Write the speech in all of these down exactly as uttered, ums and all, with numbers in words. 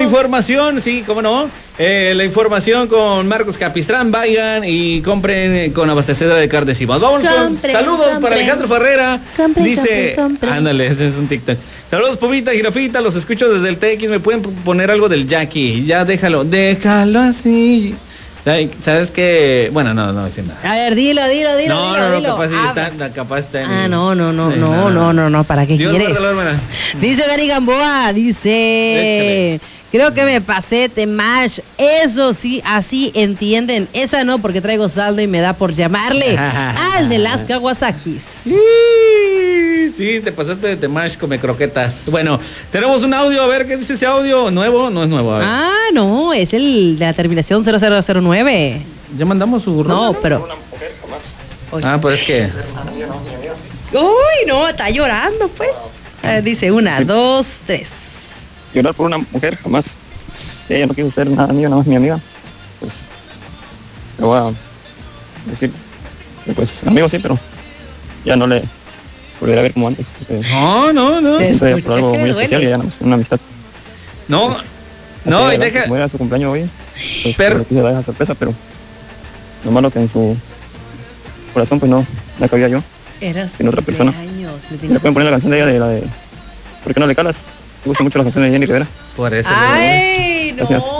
información, sí, cómo no. Eh, la información con Marcos Capistrán, vayan y compren con abastecedora de carnes y más. Vamos compre, con saludos compre. para Alejandro Ferrera. Compre, Dice, compre, compre. ándale, ese es un TikTok. Saludos, Pumita, Jirafita, los escucho desde el T X. ¿Me pueden poner algo del Jackie? Ya déjalo, déjalo así. ¿Sabes qué? Bueno, no, no dicen nada. A ver, dilo, dilo, dilo. No, dilo, no, no, dilo. capaz sí ah, está, capaz está en Ah, el... no, no, no, eh, no, no, no, no, no, ¿para qué Dios quieres? Guárdalo, dice Dani Gamboa, dice... Échale. Creo que me pasé Temash. Eso sí, así entienden. Esa no, porque traigo saldo y me da por llamarle al de las Kawasakis. Sí, sí, te pasaste de Temash, come croquetas. Bueno, tenemos un audio, a ver qué dice ese audio. ¿Nuevo? No es nuevo, a ver. Ah, no, es el de la terminación cero cero cero nueve. Ya mandamos su rola. No, pero... Oye. Ah, pues es que... Uy, no, está llorando, pues. Eh, dice una, sí. dos, tres. Llorar por una mujer, jamás. Si ella no quiso ser nada mío, nada más mi amiga, pues le voy a decir que pues amigo sí, pero ya no le volveré a ver como antes. No, no, no. Siempre por algo muy especial y ya no es una amistad. No, pues, no, y deja... Como era su cumpleaños hoy, pues pero... le quise dar esa sorpresa, pero lo malo que en su corazón pues no la cabía yo. Era sin otra persona. Y le pueden poner la canción de ella de la de ¿por qué no le calas? Me gusta mucho la canción de Jenny Rivera. Por eso. Ay, no. Gracias,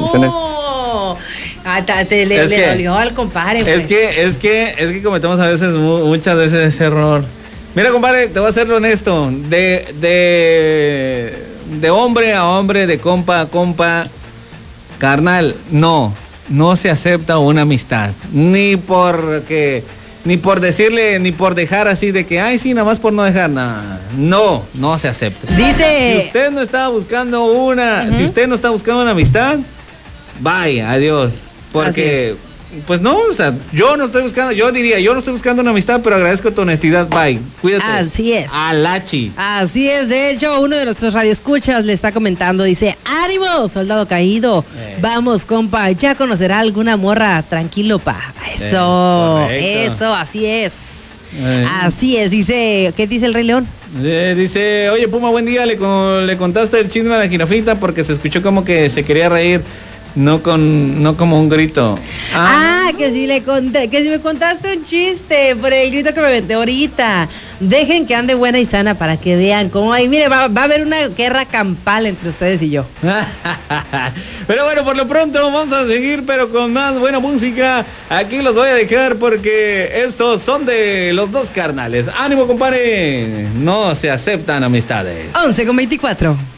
ah, te, le, le que, dolió al compadre. Pues. Es que, es que, es que cometemos a veces, muchas veces ese error. Mira, compadre, te voy a ser honesto. De, de, de hombre a hombre, de compa a compa, carnal, no, no se acepta una amistad. Ni porque... Ni por decirle, ni por dejar así de que, ay, sí, nada más por no dejar nada. No, no se acepta. Dice... Si usted no está buscando una, uh-huh. si usted no está buscando una amistad, bye, adiós. Porque, pues no, o sea, yo no estoy buscando, yo diría, yo no estoy buscando una amistad, pero agradezco tu honestidad, bye. Cuídate. Así es. Alachi. Así es, de hecho, uno de nuestros radioescuchas le está comentando, dice, ánimo, soldado caído. Eh. Vamos, compa, ya conocerá alguna morra, tranquilo, pa. Eso, es eso, así es. Eh. Así es, dice, ¿qué dice el Rey León? Eh, dice, oye, Puma, buen día, le, con, le contaste el chisme a la jirafita porque se escuchó como que se quería reír. No con, no como un grito. Ah, ah, que si le conté, que si me contaste un chiste por el grito que me aventé ahorita. Dejen que ande buena y sana para que vean cómo ahí, mire, va, va a haber una guerra campal entre ustedes y yo. Pero bueno, por lo pronto vamos a seguir, pero con más buena música. Aquí los voy a dejar porque estos son de los dos carnales. Ánimo, compadre. No se aceptan amistades. once con veinticuatro.